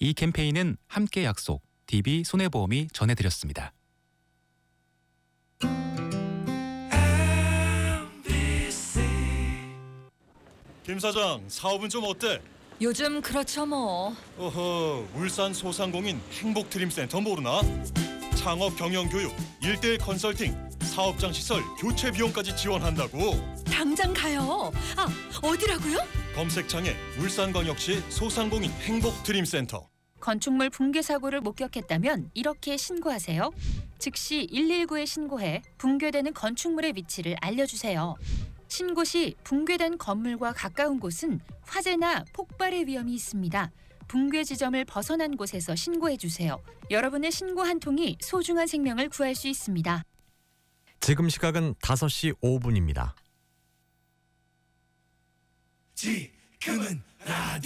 이 캠페인은 함께 약속, DB 손해보험이 전해드렸습니다. 김 사장, 사업은 좀 어때? 요즘 그렇죠 뭐. 어허, 울산 소상공인 행복드림센터 모르나? 창업 경영 교육, 1:1 컨설팅, 사업장 시설 교체 비용까지 지원한다고. 당장 가요. 아, 어디라고요? 검색창에 울산광역시 소상공인 행복드림센터. 건축물 붕괴 사고를 목격했다면 이렇게 신고하세요. 즉시 119에 신고해 붕괴되는 건축물의 위치를 알려주세요. 신고 시 붕괴된 건물과 가까운 곳은 화재나 폭발의 위험이 있습니다. 붕괴 지점을 벗어난 곳에서 신고해 주세요. 여러분의 신고 한 통이 소중한 생명을 구할 수 있습니다. 지금 시각은 5시 5분입니다. 지금은 라디오